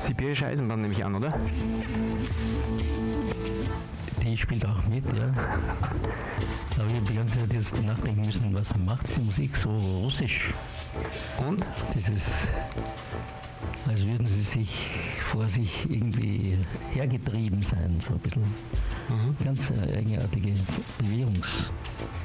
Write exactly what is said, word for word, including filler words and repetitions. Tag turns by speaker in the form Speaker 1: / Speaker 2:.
Speaker 1: Sibirische Eisenbahn nehme ich an, oder?
Speaker 2: Die spielt auch mit, ja. Aber ich habe die ganze Zeit jetzt nachdenken müssen, was macht diese Musik so russisch?
Speaker 1: Und?
Speaker 2: Dieses, als würden sie sich vor sich irgendwie hergetrieben sein, so ein bisschen. Mhm. Ganz eigenartige Bewegungsweise.